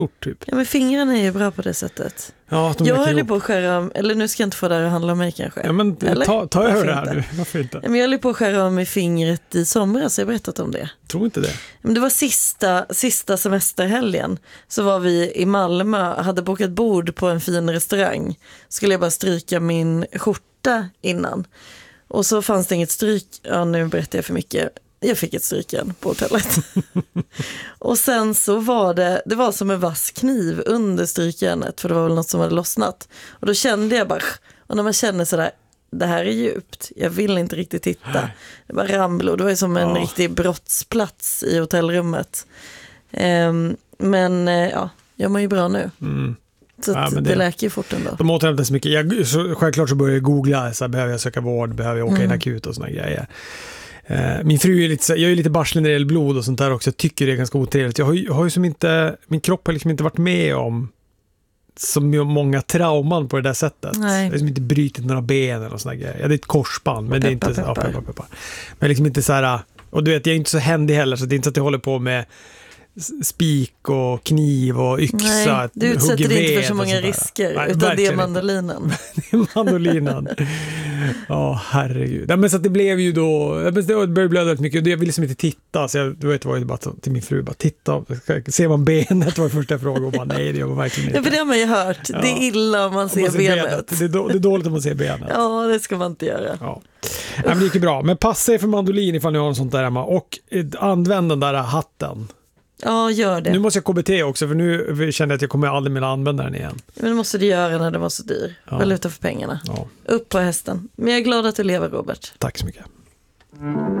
typ. Ja, men fingrarna är ju bra på det sättet. Ja, Jag höll ju på att skära, eller nu ska jag inte få det här att handla om mig kanske. Ja, men ta över det här nu. Varför inte? Men jag höll på att skära om i fingret i somras, jag har berättat om det. Tror inte det. Men det var sista semesterhelgen. Så var vi i Malmö, hade bokat bord på en fin restaurang. Skulle jag bara stryka min skjorta innan. Och så fanns det inget stryk, ja nu berättar jag för mycket. Jag fick ett stryken på hotellet. Och sen så var det var som en vass kniv under strykjärnet, för det var väl något som hade lossnat. Och då kände jag bara, och när man känner sådär, det här är djupt, jag vill inte riktigt titta. Det var ramblod, det var ju som en riktig brottsplats i hotellrummet. Men jag mår ju bra nu. Så det läker ju fort ändå. De återhämtar så mycket. Självklart så börjar jag googla, så här, behöver jag söka vård, behöver jag åka in akut och såna grejer. Min fru är lite, jag är lite barslig när det gäller blod och sånt där också. Jag tycker det är ganska otrevligt. Jag har ju som inte, min kropp har liksom inte varit med om så många trauman på det där sättet. Nej. Jag har liksom inte brytit några ben eller såna grejer. Jag hade ett korsband, men det är inte så. Men liksom inte så här, och du vet, jag är inte så händig heller, så det är inte så att jag håller på med spik och kniv och yxa. Nej, du utsätter dig inte för så många risker. Nej, utan det är mandolinen. Det är mandolinen. Herregud. Ja, men så att det blev ju då, det började blöda väldigt mycket och jag ville liksom inte titta, så jag vet, var ju bara till min fru, bara titta, ser man benet, var första frågan, och bara nej, det gör man verkligen inte. Ja, för det har man ju hört. Ja. Det är illa om man ser benet. Det är dåligt om man ser benet. Ja, det ska man inte göra. Ja. Men det gick ju bra. Men passa er för mandolin ifall ni har en sånt där hemma, och använd den där hatten. Ja, gör det. Nu måste jag KBT också, för nu känner jag att jag kommer aldrig mer använda den igen. Men det måste du göra när den var så dyr. Valuta för pengarna. Ja. Upp på hästen. Men jag är glad att du lever, Robert. Tack så mycket.